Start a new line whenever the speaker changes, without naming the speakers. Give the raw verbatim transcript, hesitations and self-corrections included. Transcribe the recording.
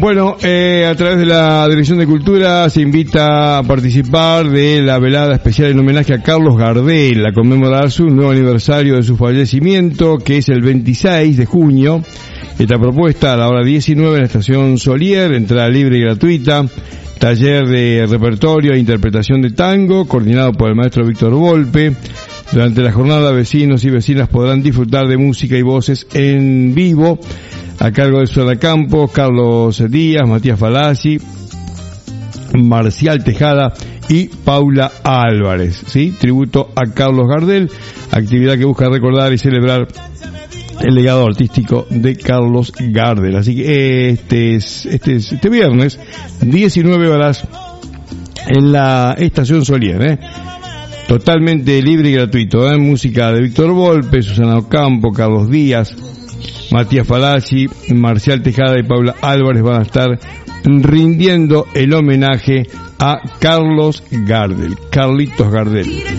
Bueno, eh, a través de la Dirección de Cultura se invita a participar de la velada especial en homenaje a Carlos Gardel, a conmemorar su nuevo aniversario de su fallecimiento, que es el veintiséis de junio. Esta propuesta a la hora diecinueve en la estación Solier, entrada libre y gratuita, taller de repertorio e interpretación de tango, coordinado por el maestro Víctor Volpe. Durante la jornada, vecinos y vecinas podrán disfrutar de música y voces en vivo, a cargo de Susana Campos, Carlos Díaz, Matías Falazzi, Marcial Tejada y Paula Álvarez, ¿sí? Tributo a Carlos Gardel, actividad que busca recordar y celebrar el legado artístico de Carlos Gardel. Así que este es, este es, este viernes, diecinueve horas, en la estación Solier, ¿eh? Totalmente libre y gratuito, ¿eh? Música de Víctor Volpe, Susana Ocampo, Carlos Díaz, Matías Falazzi, Marcial Tejada y Paula Álvarez van a estar rindiendo el homenaje a Carlos Gardel, Carlitos Gardel.